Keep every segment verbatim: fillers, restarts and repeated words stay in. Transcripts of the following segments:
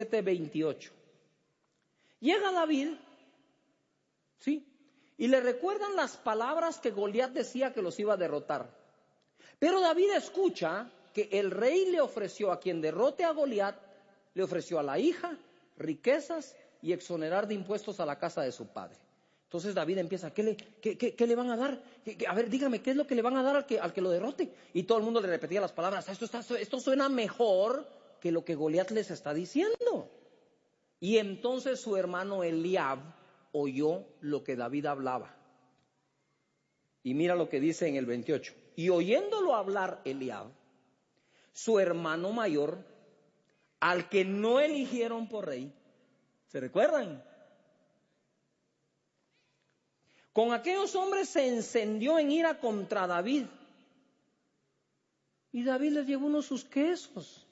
diecisiete, veintiocho. Llega David, ¿sí? Y le recuerdan las palabras que Goliat decía que los iba a derrotar. Pero David escucha que el rey le ofreció a quien derrote a Goliat, le ofreció a la hija, riquezas y exonerar de impuestos a la casa de su padre. Entonces David empieza, ¿qué le, qué, qué, qué le van a dar? ¿Qué, qué, a ver, dígame, ¿qué es lo que le van a dar al que, al que lo derrote? Y todo el mundo le repetía las palabras, esto, está, esto suena mejor que lo que Goliat les está diciendo. Y entonces su hermano Eliab oyó lo que David hablaba. Y mira lo que dice en el veintiocho. Y oyéndolo hablar Eliab, su hermano mayor, al que no eligieron por rey, ¿se recuerdan? Con aquellos hombres se encendió en ira contra David. Y David les llevó unos sus quesos.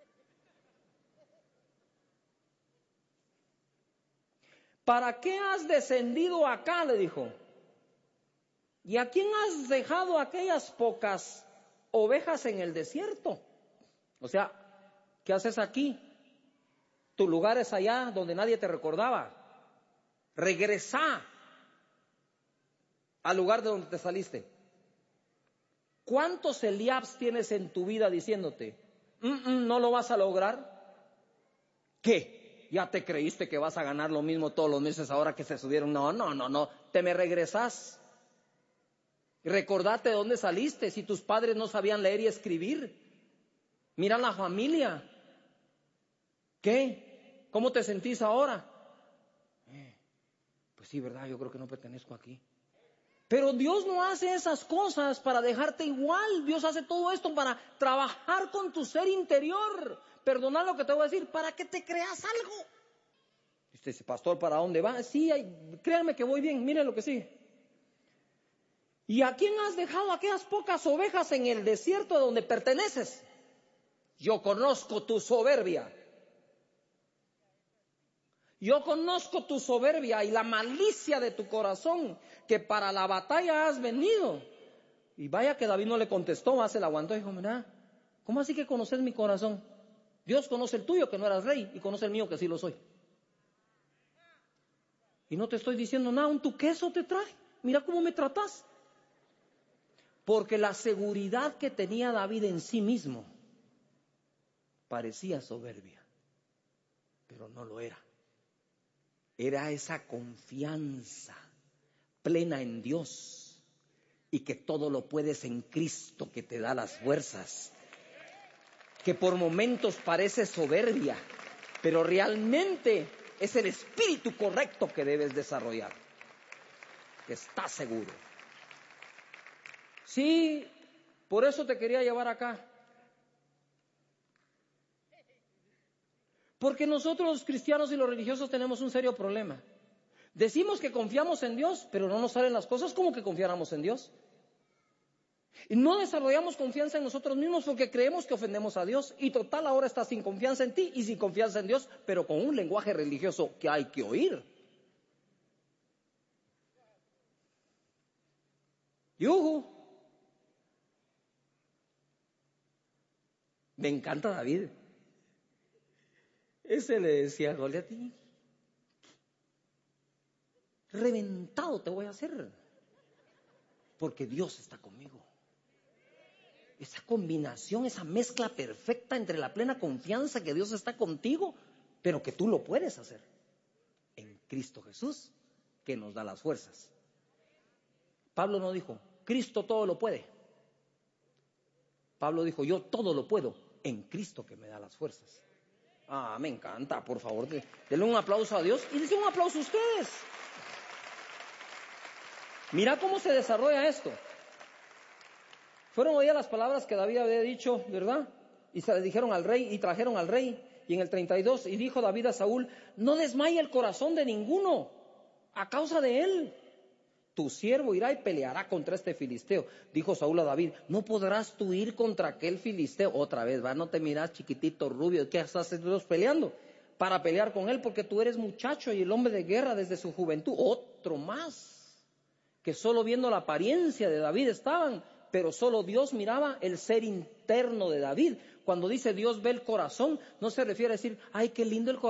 ¿Para qué has descendido acá?, le dijo. ¿Y a quién has dejado aquellas pocas ovejas en el desierto? O sea, ¿qué haces aquí? Tu lugar es allá donde nadie te recordaba. Regresa al lugar de donde te saliste. ¿Cuántos Eliabs tienes en tu vida diciéndote, mm, mm, no lo vas a lograr? ¿Qué? ¿Ya te creíste que vas a ganar lo mismo todos los meses ahora que se subieron? No, no, no, no. Te me regresás. Recordate de dónde saliste, si tus padres no sabían leer y escribir. Mira la familia. ¿Qué? ¿Cómo te sentís ahora? Eh, pues sí, ¿verdad? Yo creo que no pertenezco aquí. Pero Dios no hace esas cosas para dejarte igual. Dios hace todo esto para trabajar con tu ser interior. Perdona lo que te voy a decir, para que te creas algo. Y usted dice, pastor, ¿para dónde va? Sí, hay, créanme que voy bien, mire lo que sigue. ¿Y a quién has dejado aquellas pocas ovejas en el desierto a donde perteneces? Yo conozco tu soberbia. Yo conozco tu soberbia y la malicia de tu corazón, que para la batalla has venido. Y vaya que David no le contestó, se la aguantó y dijo, mira, ¿cómo así que conoces mi corazón? Dios conoce el tuyo, que no eras rey, y conoce el mío, que sí lo soy. Y no te estoy diciendo nada, un tu queso te trae. Mira cómo me tratas. Porque la seguridad que tenía David en sí mismo parecía soberbia, pero no lo era. Era esa confianza plena en Dios y que todo lo puedes en Cristo que te da las fuerzas. Que por momentos parece soberbia, pero realmente es el espíritu correcto que debes desarrollar. Que estás seguro. Sí, por eso te quería llevar acá. Porque nosotros los cristianos y los religiosos tenemos un serio problema. Decimos que confiamos en Dios, pero no nos salen las cosas como que confiáramos en Dios. Y no desarrollamos confianza en nosotros mismos porque creemos que ofendemos a Dios. Y total, ahora estás sin confianza en ti y sin confianza en Dios, pero con un lenguaje religioso que hay que oír. ¡Yujú! Me encanta David. Ese le decía a Goliat, reventado te voy a hacer, porque Dios está conmigo. Esa combinación, esa mezcla perfecta entre la plena confianza que Dios está contigo, pero que tú lo puedes hacer en Cristo Jesús, que nos da las fuerzas. Pablo no dijo, Cristo todo lo puede. Pablo dijo, yo todo lo puedo en Cristo que me da las fuerzas. Ah, me encanta, por favor, denle un aplauso a Dios y denle un aplauso a ustedes. Mira cómo se desarrolla esto. Fueron oídas las palabras que David había dicho, ¿verdad? Y se le dijeron al rey y trajeron al rey. Y en el treinta y dos, y dijo David a Saúl, no desmaye el corazón de ninguno a causa de él. Tu siervo irá y peleará contra este filisteo. Dijo Saúl a David, no podrás tú ir contra aquel filisteo. Otra vez, va, no te miras chiquitito, rubio, ¿qué estás peleando? Para pelear con él, porque tú eres muchacho y el hombre de guerra desde su juventud. Otro más, que solo viendo la apariencia de David estaban, pero solo Dios miraba el ser interno de David. Cuando dice Dios ve el corazón, no se refiere a decir, ay, qué lindo el corazón.